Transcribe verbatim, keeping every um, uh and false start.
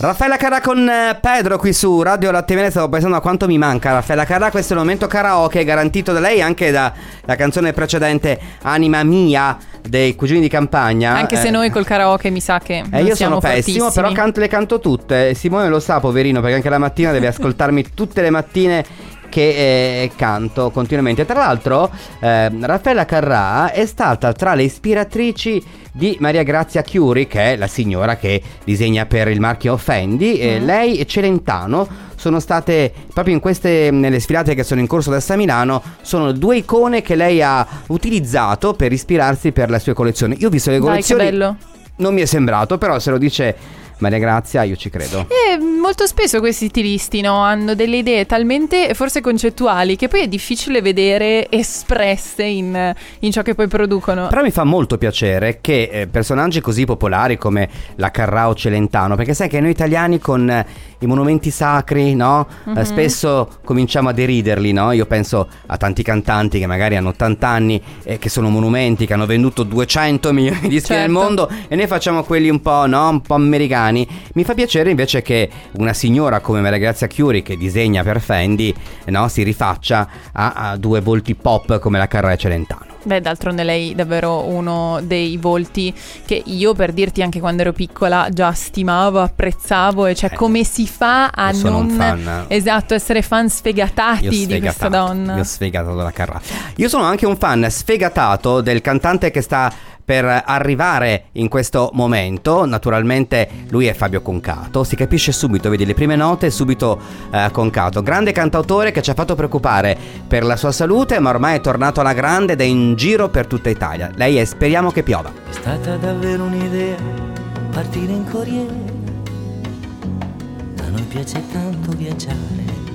Raffaella Carrà con Pedro qui su Radio Latte Venezia. Stavo pensando a quanto mi manca Raffaella Carrà. Questo è il momento karaoke garantito da lei anche dalla canzone precedente Anima Mia dei Cugini di Campagna. Anche se eh, noi col karaoke mi sa che eh, non io siamo sono pessimo, fortissimi. però canto, le canto tutte. Simone lo sa, poverino, perché anche la mattina deve ascoltarmi tutte le mattine che eh, canto continuamente. Tra l'altro eh, Raffaella Carrà è stata tra le ispiratrici di Maria Grazia Chiuri, che è la signora che disegna per il marchio Fendi. mm. eh, Lei e Celentano sono state proprio in queste, nelle sfilate che sono in corso adesso a Milano, sono due icone che lei ha utilizzato per ispirarsi per le sue collezioni. Io ho visto le collezioni. Dai, che bello. Non mi è sembrato, però se lo dice Maria Grazia io ci credo. E molto spesso questi stilisti, no, hanno delle idee talmente forse concettuali che poi è difficile vedere espresse in, in ciò che poi producono. Però mi fa molto piacere che eh, personaggi così popolari come la Carrà o Celentano, perché sai che noi italiani con eh, i monumenti sacri, no? Mm-hmm. Eh, spesso cominciamo a deriderli, no? Io penso a tanti cantanti che magari hanno ottanta anni e eh, che sono monumenti, che hanno venduto duecento milioni di dischi, certo, nel mondo, e noi facciamo quelli un po', no? Un po' americani. Mi fa piacere invece che una signora come Maria Grazia Chiuri, che disegna per Fendi, no, si rifaccia a, a due volti pop come la Carrà e Celentano. Beh, d'altronde lei davvero uno dei volti che io, per dirti, anche quando ero piccola già stimavo, apprezzavo, e cioè eh, come si fa a non fan, esatto, essere fan sfegatati di questa donna. Io ho sfegatato della Carrà. Io sono anche un fan sfegatato del cantante che sta per arrivare in questo momento. Naturalmente lui è Fabio Concato, si capisce subito, vedi le prime note, subito eh, Concato, grande cantautore che ci ha fatto preoccupare per la sua salute, ma ormai è tornato alla grande ed è in giro per tutta Italia. Lei è Speriamo che piova. È stata davvero un'idea partire in Corriere, a noi piace tanto viaggiare,